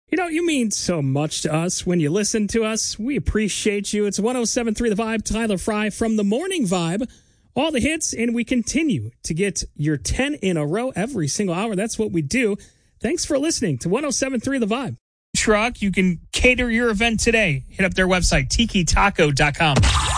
You know, you mean so much to us when you listen to us. We appreciate you. It's 107.3 The Vibe, Tyler Fry from The Morning Vibe. All the hits, and we continue to get your 10 in a row every single hour. That's what we do. Thanks for listening to 107.3 The Vibe. Truck, you can cater your event today. Hit up their website, tikitaco.com.